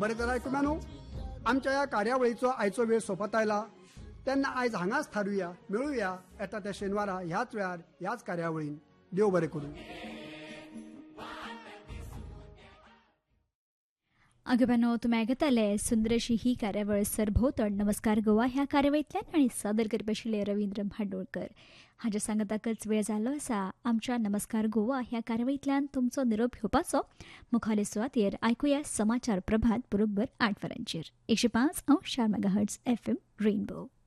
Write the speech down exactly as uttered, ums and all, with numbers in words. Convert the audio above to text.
बरें तर आयकुम्या न्हू, आमच्या ह्या कार्यावळीचो आयचो वेळ सोंपत आयला. तेन्ना आयज हांगाच थारूया, मेळुया येता त्या शेनवारा ह्याच वेळार ह्याच कार्यावळीन. देव बरें करूं. अगेबानो तुमी आयकताले सुंदर अशी ही कार्यावळ सरभोवतण नमस्कार गोवा ह्या कार्यावळींतल्यान आनी सादर करपी आशिल्ले रवींद्र भांडोळकर हाच्या सांगताकच वेळ जाल्लो आसा आमच्या नमस्कार गोवा ह्या कार्यावळींतल्यान तुमचो निरोप घेवपाचो. मुखावले सुवातेर आयकुया समाचार प्रभात बरोबर आठ वरांचेर एकशे पांच अंश चार मेगाहर्ट्ज एफ एम रेनबो.